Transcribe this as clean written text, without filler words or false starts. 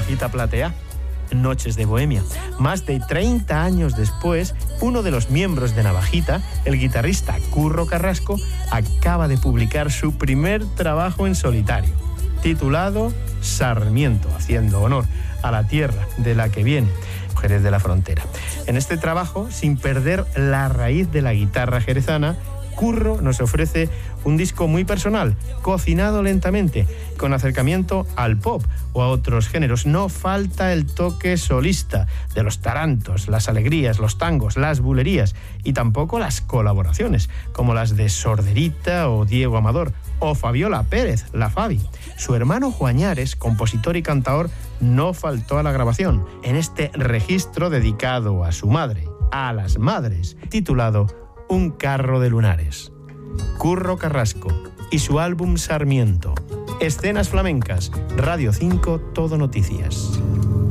Navajita Platea, Noches de Bohemia. Más de 30 años después, uno de los miembros de Navajita, el guitarrista Curro Carrasco, acaba de publicar su primer trabajo en solitario, titulado Sarmiento, haciendo honor a la tierra de la que viene, Jerez de la Frontera. En este trabajo, sin perder la raíz de la guitarra jerezana, Curro nos ofrece un disco muy personal, cocinado lentamente, con acercamiento al pop o a otros géneros. No falta el toque solista de los tarantos, las alegrías, los tangos, las bulerías, y tampoco las colaboraciones, como las de Sorderita o Diego Amador, o Fabiola Pérez, la Fabi. Su hermano Juañares, compositor y cantador, no faltó a la grabación, en este registro dedicado a su madre, a las madres, titulado Un carro de lunares. Curro Carrasco y su álbum Sarmiento. Escenas flamencas, Radio 5, Todo Noticias.